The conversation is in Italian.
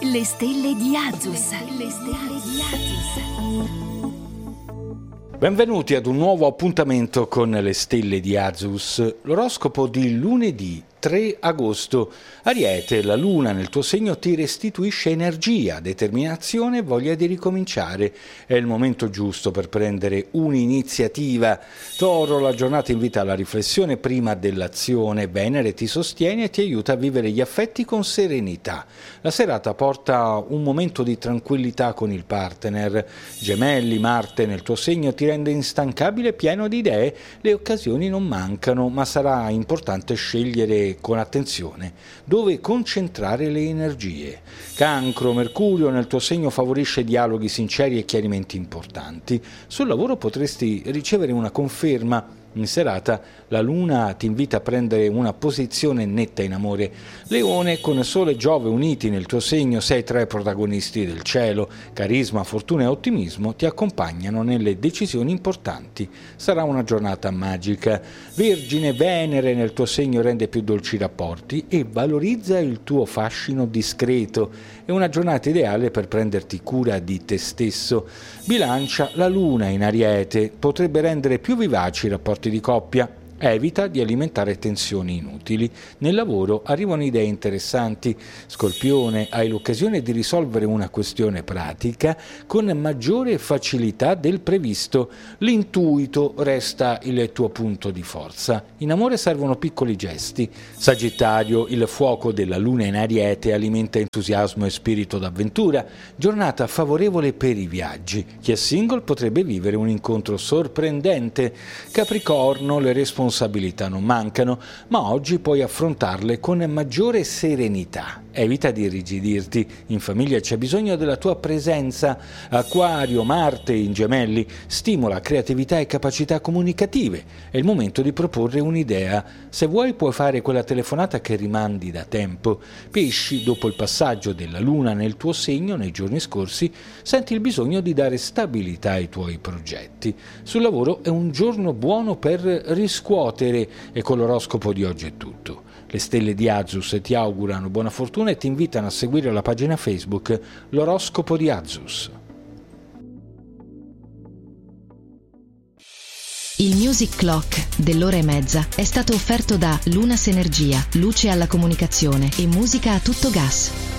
Le stelle di Azus. Le stelle di Azus. Benvenuti ad un nuovo appuntamento con le stelle di Azus. L'oroscopo di lunedì 3 agosto. Ariete, la luna nel tuo segno ti restituisce energia, determinazione e voglia di ricominciare. È il momento giusto per prendere un'iniziativa. Toro, la giornata invita alla riflessione prima dell'azione. Venere ti sostiene e ti aiuta a vivere gli affetti con serenità. La serata porta un momento di tranquillità con il partner. Gemelli, Marte nel tuo segno ti rende instancabile e pieno di idee. Le occasioni non mancano, ma sarà importante scegliere con attenzione dove concentrare le energie. Cancro, Mercurio nel tuo segno favorisce dialoghi sinceri e chiarimenti importanti. Sul lavoro potresti ricevere una conferma. In serata la luna ti invita a prendere una posizione netta in amore. Leone, con Sole e Giove uniti nel tuo segno sei tra i protagonisti del cielo. Carisma, fortuna e ottimismo ti accompagnano nelle decisioni importanti. Sarà una giornata magica. Vergine, Venere nel tuo segno rende più dolci i rapporti e valorizza il tuo fascino discreto. È una giornata ideale per prenderti cura di te stesso. Bilancia, la luna in Ariete potrebbe rendere più vivaci i rapporti di coppia. Evita di alimentare tensioni inutili. Nel lavoro arrivano idee interessanti. Scorpione, hai l'occasione di risolvere una questione pratica con maggiore facilità del previsto. L'intuito resta il tuo punto di forza. In amore servono piccoli gesti. Sagittario, il fuoco della luna in Ariete alimenta entusiasmo e spirito d'avventura. Giornata favorevole per i viaggi. Chi è single potrebbe vivere un incontro sorprendente. Capricorno, le responsabilità non mancano, ma oggi puoi affrontarle con maggiore serenità. Evita di irrigidirti. In famiglia c'è bisogno della tua presenza. Acquario, Marte in Gemelli stimola creatività e capacità comunicative. È il momento di proporre un'idea. Se vuoi puoi fare quella telefonata che rimandi da tempo. Pesci, dopo il passaggio della luna nel tuo segno nei giorni scorsi, senti il bisogno di dare stabilità ai tuoi progetti. Sul lavoro è un giorno buono per riscuotere e con l'oroscopo di oggi è tutto. Le stelle di Azus ti augurano buona fortuna e ti invitano a seguire la pagina Facebook L'oroscopo di Azus. Il Music Clock dell'ora e mezza è stato offerto da Lunas Energia, luce alla comunicazione e musica a tutto gas.